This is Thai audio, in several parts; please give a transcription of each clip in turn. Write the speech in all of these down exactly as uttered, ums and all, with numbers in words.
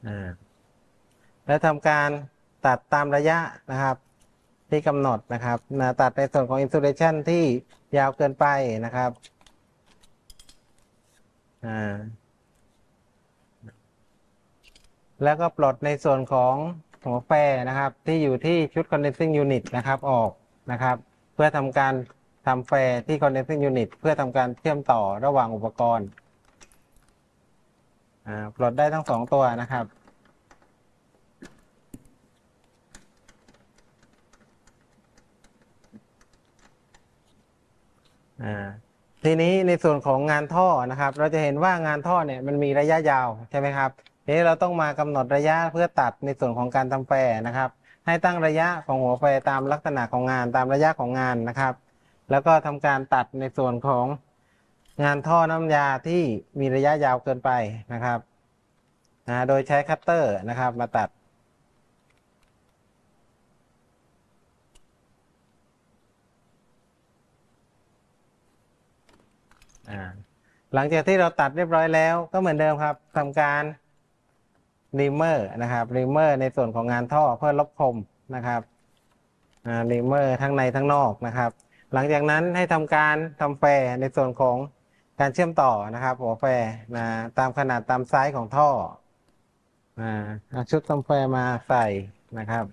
อ่าแล้วทำการตัดตามระยะนะครับที่กำหนดนะครับนะตัดในส่วนของ insulation ที่ยาวเกินไปนะครับอ่าแล้วก็ปลดในส่วนของหัวแปรนะครับที่อยู่ที่ชุด condensing unit นะครับออกนะครับเพื่อทำการทำแฟร์ที่ condensing unit เพื่อทำการเชื่อมต่อระหว่างอุปกรณ์อ่าปลดได้ทั้งสองตัวนะครับอ่าทีนี้ในส่วนของงานท่อนะครับเราจะเห็นว่างานท่อเนี่ยมันมีระยะยาวใช่ไหมครับทีนี้เราต้องมากำหนดระยะเพื่อตัดในส่วนของการทำแฟร์นะครับให้ตั้งระยะของหัวแฟร์ตามลักษณะของงานตามระยะของงานนะครับแล้วก็ทำการตัดในส่วนของงานท่อน้ำยาที่มีระยะยาวเกินไปนะครับนะโดยใช้คัตเตอร์นะครับมาตัดอ่าหลังจากที่เราตัดเรียบร้อยแล้วก็เหมือนเดิมครับทำการรีเมอร์นะครับรีเมอร์ในส่วนของงานท่อเพื่อลบคมนะครับอ่ารีเมอร์ทั้งในทั้งนอกนะครับหลังจากนั้นให้ทำการทำแฟร์ในส่วนของการเชื่อมต่อนะครับหัวแฟร์นะตามขนาดตามไซส์ของท่ออ่าเอาชุดทำแฟร์มาใส่นะครับ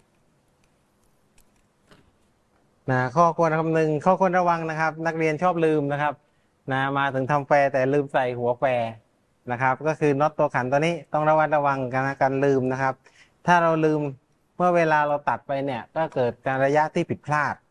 นะข้อควรคำนึงข้อควรระวังนะครับนักเรียนชอบลืมนะครับนะมาถึงทำแฟร์แต่ลืมใส่หัวแฟร์นะครับก็คือน็อตตัวขันตัวนี้ต้องระวัดระวังกันนะการลืมนะครับถ้าเราลืมเมื่อเวลาเราตัดไปเนี่ยก็เกิดการระยะที่ผิดพลาด